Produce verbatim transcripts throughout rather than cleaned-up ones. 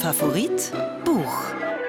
Favorit Buch.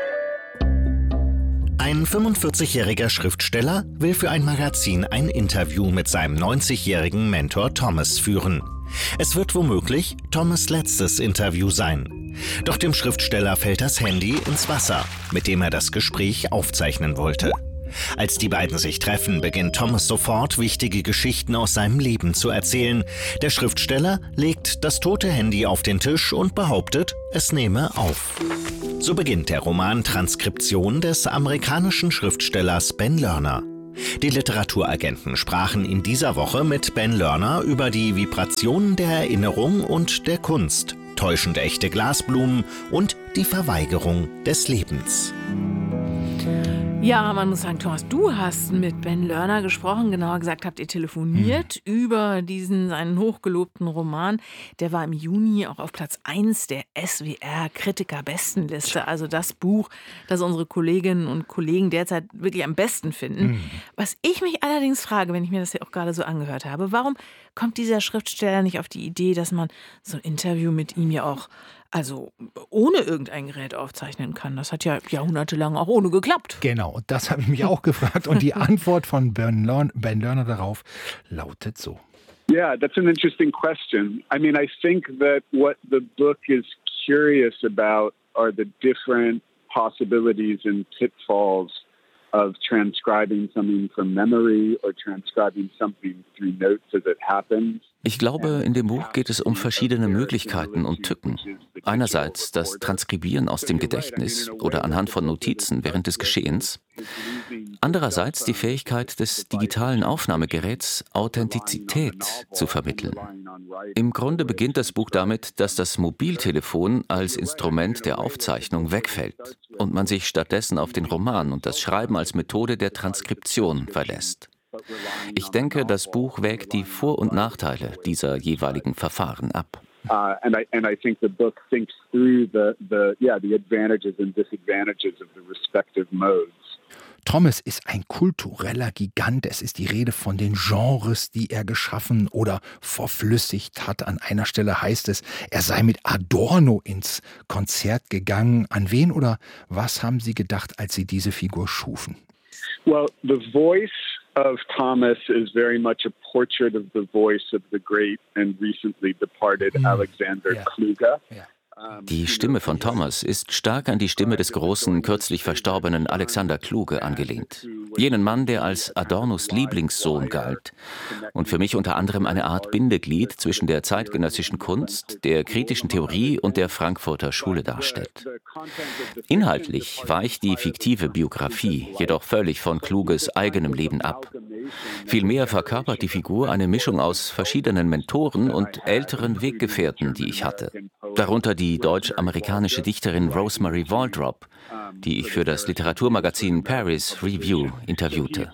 Ein fünfundvierzigjähriger Schriftsteller will für ein Magazin ein Interview mit seinem neunzigjährigen Mentor Thomas führen. Es wird womöglich Thomas' letztes Interview sein. Doch dem Schriftsteller fällt das Handy ins Wasser, mit dem er das Gespräch aufzeichnen wollte. Als die beiden sich treffen, beginnt Thomas sofort, wichtige Geschichten aus seinem Leben zu erzählen. Der Schriftsteller legt das tote Handy auf den Tisch und behauptet, es nehme auf. So beginnt der Roman Transkription des amerikanischen Schriftstellers Ben Lerner. Die Literaturagenten sprachen in dieser Woche mit Ben Lerner über die Vibrationen der Erinnerung und der Kunst, täuschend echte Glasblumen und die Verweigerung des Lebens. Ja, man muss sagen, Thomas, du hast mit Ben Lerner gesprochen, genauer gesagt habt ihr telefoniert mhm. über diesen, seinen hochgelobten Roman. Der war im Juni auch auf Platz eins der S W R-Kritiker-Bestenliste, also das Buch, das unsere Kolleginnen und Kollegen derzeit wirklich am besten finden. Mhm. Was ich mich allerdings frage, wenn ich mir das ja auch gerade so angehört habe, warum kommt dieser Schriftsteller nicht auf die Idee, dass man so ein Interview mit ihm ja auch also ohne irgendein Gerät aufzeichnen kann? Das hat ja jahrhundertelang auch ohne geklappt. Genau, und das habe ich mich auch gefragt. Und die Antwort von Ben Lerner, Ben Lerner darauf lautet so. Yeah, that's an interesting question. I mean, I think that what the book is curious about are the different possibilities and pitfalls of transcribing something from memory or transcribing something through notes as it happens. Ich glaube, in dem Buch geht es um verschiedene Möglichkeiten und Tücken. Einerseits das Transkribieren aus dem Gedächtnis oder anhand von Notizen während des Geschehens. Andererseits die Fähigkeit des digitalen Aufnahmegeräts, Authentizität zu vermitteln. Im Grunde beginnt das Buch damit, dass das Mobiltelefon als Instrument der Aufzeichnung wegfällt und man sich stattdessen auf den Roman und das Schreiben als Methode der Transkription verlässt. Ich denke, das Buch wägt die Vor- und Nachteile dieser jeweiligen Verfahren ab. Uh, and I and I think the book thinks through the the yeah the advantages and disadvantages of the respective modes. Thomas ist ein kultureller Gigant. Es ist die Rede von den Genres, die er geschaffen oder verflüssigt hat. An einer Stelle heißt es, er sei mit Adorno ins Konzert gegangen. An wen oder was haben Sie gedacht, als Sie diese Figur schufen? Well, the voice of Thomas is very much a portrait of the voice of the great and recently departed mm. Alexander yeah. Kluge. Yeah. Die Stimme von Thomas ist stark an die Stimme des großen, kürzlich verstorbenen Alexander Kluge angelehnt. Jenen Mann, der als Adornos Lieblingssohn galt und für mich unter anderem eine Art Bindeglied zwischen der zeitgenössischen Kunst, der kritischen Theorie und der Frankfurter Schule darstellt. Inhaltlich weicht die fiktive Biografie jedoch völlig von Kluges eigenem Leben ab. Vielmehr verkörpert die Figur eine Mischung aus verschiedenen Mentoren und älteren Weggefährten, die ich hatte. Darunter die deutsch-amerikanische Dichterin Rosemary Waldrop, die ich für das Literaturmagazin Paris Review interviewte.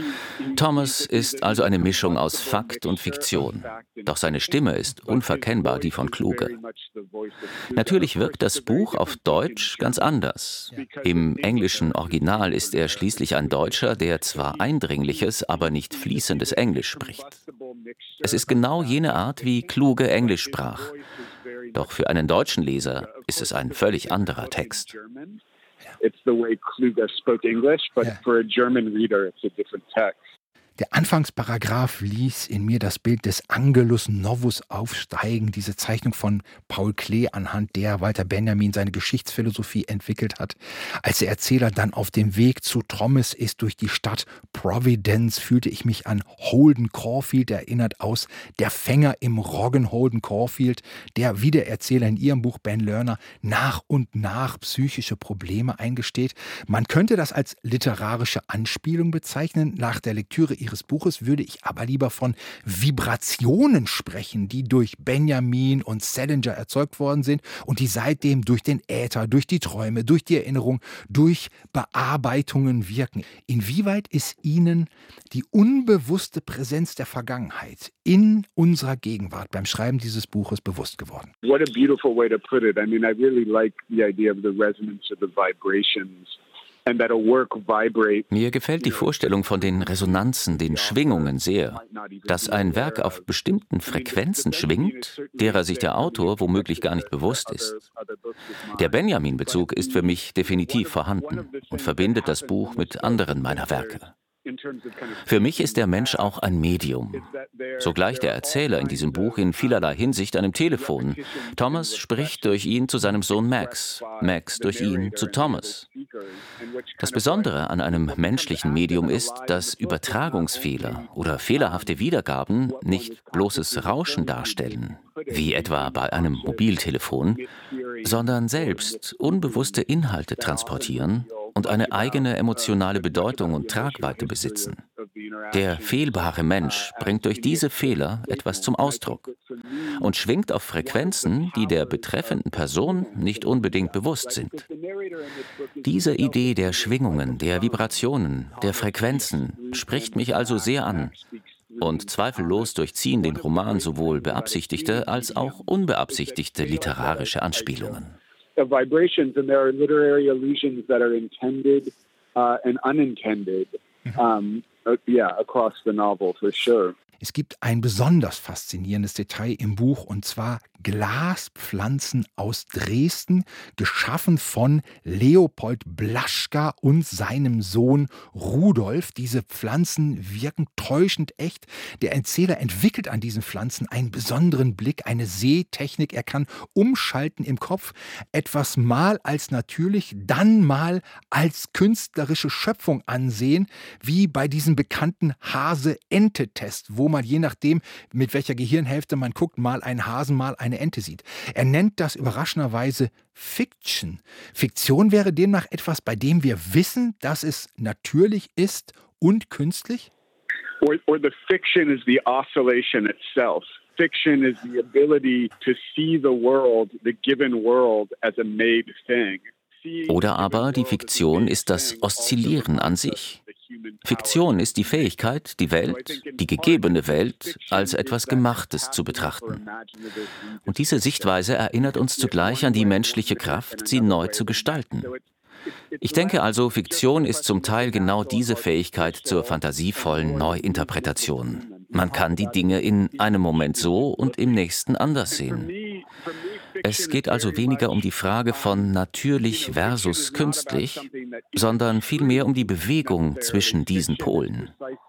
Thomas ist also eine Mischung aus Fakt und Fiktion. Doch seine Stimme ist unverkennbar die von Kluge. Natürlich wirkt das Buch auf Deutsch ganz anders. Im englischen Original ist er schließlich ein Deutscher, der zwar eindringliches, aber nicht fließendes Englisch spricht. Es ist genau jene Art, wie Kluge Englisch sprach. Doch für einen deutschen Leser ist es ein völlig anderer Text. It's the way Kluge spoke English, but yeah. for a German reader, it's a different text. Der Anfangsparagraph ließ in mir das Bild des Angelus Novus aufsteigen, diese Zeichnung von Paul Klee, anhand der Walter Benjamin seine Geschichtsphilosophie entwickelt hat. Als der Erzähler dann auf dem Weg zu Thomas ist durch die Stadt Providence, fühlte ich mich an Holden Caulfield erinnert, aus Der Fänger im Roggen. Holden Caulfield, der wie der Erzähler in ihrem Buch Ben Lerner nach und nach psychische Probleme eingesteht. Man könnte das als literarische Anspielung bezeichnen. Nach der Lektüre Ihres Buches würde ich aber lieber von Vibrationen sprechen, die durch Benjamin und Salinger erzeugt worden sind und die seitdem durch den Äther, durch die Träume, durch die Erinnerung, durch Bearbeitungen wirken. Inwieweit ist Ihnen die unbewusste Präsenz der Vergangenheit in unserer Gegenwart beim Schreiben dieses Buches bewusst geworden? What a beautiful way to put it. I mean, I really like the idea of the resonance of the vibrations. Mir gefällt die Vorstellung von den Resonanzen, den Schwingungen sehr. Dass ein Werk auf bestimmten Frequenzen schwingt, derer sich der Autor womöglich gar nicht bewusst ist. Der Benjamin-Bezug ist für mich definitiv vorhanden und verbindet das Buch mit anderen meiner Werke. Für mich ist der Mensch auch ein Medium. So gleicht der Erzähler in diesem Buch in vielerlei Hinsicht einem Telefon. Thomas spricht durch ihn zu seinem Sohn Max, Max durch ihn zu Thomas. Das Besondere an einem menschlichen Medium ist, dass Übertragungsfehler oder fehlerhafte Wiedergaben nicht bloßes Rauschen darstellen, wie etwa bei einem Mobiltelefon, sondern selbst unbewusste Inhalte transportieren und eine eigene emotionale Bedeutung und Tragweite besitzen. Der fehlbare Mensch bringt durch diese Fehler etwas zum Ausdruck und schwingt auf Frequenzen, die der betreffenden Person nicht unbedingt bewusst sind. Diese Idee der Schwingungen, der Vibrationen, der Frequenzen spricht mich also sehr an und zweifellos durchziehen den Roman sowohl beabsichtigte als auch unbeabsichtigte literarische Anspielungen. Of vibrations, and there are literary allusions that are intended uh, and unintended, um, uh, yeah, across the novel for sure. Es gibt ein besonders faszinierendes Detail im Buch, und zwar Glaspflanzen aus Dresden, geschaffen von Leopold Blaschka und seinem Sohn Rudolf. Diese Pflanzen wirken täuschend echt. Der Erzähler entwickelt an diesen Pflanzen einen besonderen Blick, eine Sehtechnik. Er kann umschalten im Kopf, etwas mal als natürlich, dann mal als künstlerische Schöpfung ansehen, wie bei diesem bekannten Hase-Ente-Test, wo man je nachdem, mit welcher Gehirnhälfte man guckt, mal einen Hasen, mal eine Ente sieht. Er nennt das überraschenderweise Fiction. Fiktion wäre demnach etwas, bei dem wir wissen, dass es natürlich ist und künstlich? Or, or the fiction is the oscillation itself. Fiction is the ability to see the world, the given world, as a made thing. Oder aber die Fiktion ist das Oszillieren an sich. Fiktion ist die Fähigkeit, die Welt, die gegebene Welt, als etwas Gemachtes zu betrachten. Und diese Sichtweise erinnert uns zugleich an die menschliche Kraft, sie neu zu gestalten. Ich denke also, Fiktion ist zum Teil genau diese Fähigkeit zur fantasievollen Neuinterpretation. Man kann die Dinge in einem Moment so und im nächsten anders sehen. Es geht also weniger um die Frage von natürlich versus künstlich, sondern vielmehr um die Bewegung zwischen diesen Polen.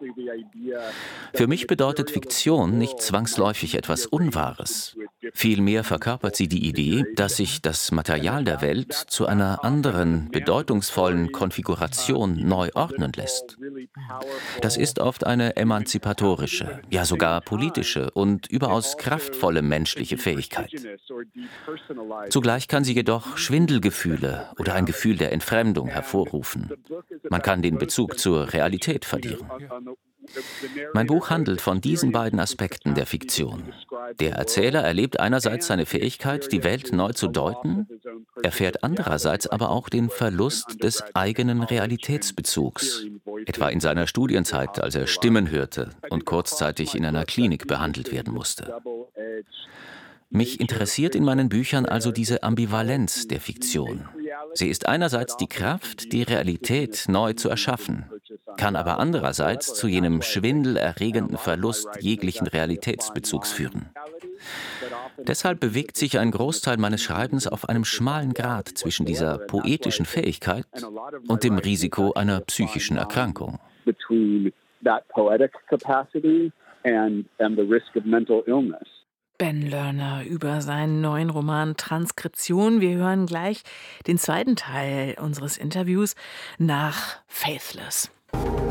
Für mich bedeutet Fiktion nicht zwangsläufig etwas Unwahres. Vielmehr verkörpert sie die Idee, dass sich das Material der Welt zu einer anderen, bedeutungsvollen Konfiguration neu ordnen lässt. Das ist oft eine emanzipatorische, ja sogar politische und überaus kraftvolle menschliche Fähigkeit. Zugleich kann sie jedoch Schwindelgefühle oder ein Gefühl der Entfremdung hervorrufen. Man kann den Bezug zur Realität verlieren. Mein Buch handelt von diesen beiden Aspekten der Fiktion. Der Erzähler erlebt einerseits seine Fähigkeit, die Welt neu zu deuten, erfährt andererseits aber auch den Verlust des eigenen Realitätsbezugs, etwa in seiner Studienzeit, als er Stimmen hörte und kurzzeitig in einer Klinik behandelt werden musste. Mich interessiert in meinen Büchern also diese Ambivalenz der Fiktion. Sie ist einerseits die Kraft, die Realität neu zu erschaffen, kann aber andererseits zu jenem schwindelerregenden Verlust jeglichen Realitätsbezugs führen. Deshalb bewegt sich ein Großteil meines Schreibens auf einem schmalen Grat zwischen dieser poetischen Fähigkeit und dem Risiko einer psychischen Erkrankung. Ben Lerner über seinen neuen Roman Transkription. Wir hören gleich den zweiten Teil unseres Interviews nach Faithless.